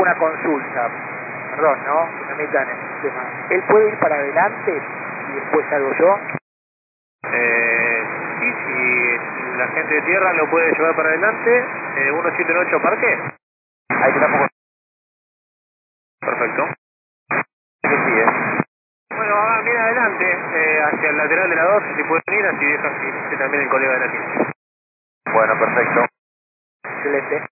Una consulta, perdón, ¿no? Que me metan en el tema. ¿Él puede ir para adelante y después salgo yo? Sí, si la gente de tierra lo puede llevar para adelante, 178 parque. Ahí te la pongo. Perfecto. ¿Qué sigue? Bueno, hagan bien adelante, hacia el lateral de la 2, si pueden ir, así dejan que también el colega de la 15. Bueno, perfecto. Excelente.